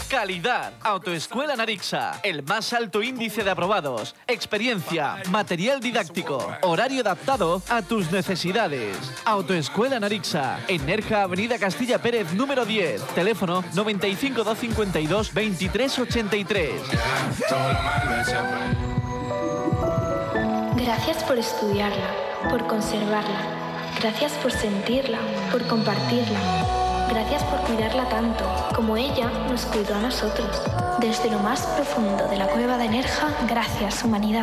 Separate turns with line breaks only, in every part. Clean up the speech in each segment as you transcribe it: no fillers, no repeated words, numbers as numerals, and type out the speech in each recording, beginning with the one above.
Calidad. Autoescuela Narixa. El más alto índice de aprobados. Experiencia. Material didáctico. Horario adaptado a tus necesidades. Autoescuela Narixa. En Nerja, Avenida Castilla Pérez, número 10. Teléfono 95 252 23 83.
Gracias por estudiarla, por conservarla. Gracias por sentirla, por compartirla. Gracias por cuidarla tanto, como ella nos cuidó a nosotros. Desde lo más profundo de la cueva de Nerja, gracias, humanidad.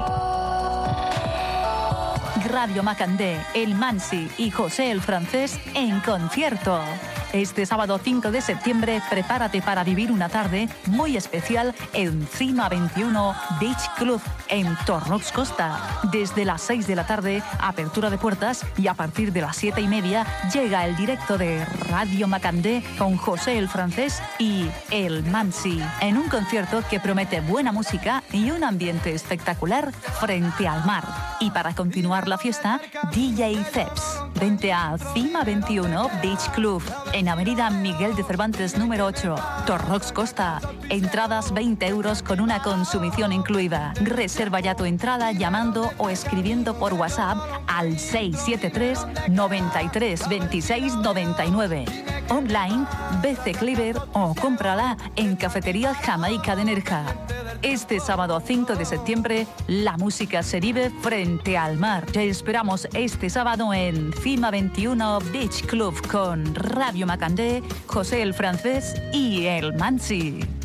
Radio Macandé, El Mansi y José el Francés en concierto. Este sábado 5 de septiembre, prepárate para vivir una tarde muy especial en Cima 21 Beach Club en Torrox Costa. Desde las 6 de la tarde, apertura de puertas, y a partir de las 7:30 llega el directo de Radio Macandé con José el Francés y El Mansi, en un concierto que promete buena música y un ambiente espectacular frente al mar. Y para continuar la fiesta, DJ Ceps. Vente a Cima 21 Beach Club en Avenida Miguel de Cervantes número 8, Torrox Costa. Entradas 20 euros con una consumición incluida. Reserva ya tu entrada llamando o escribiendo por WhatsApp al 673 93 26 99. Online, BC Cleaver o cómprala en Cafetería Jamaica de Nerja. Este sábado 5 de septiembre, la música se vive frente al mar. Te esperamos este sábado en Cima 21 Beach Club con Radio Macandé, José el Francés y El Mansi.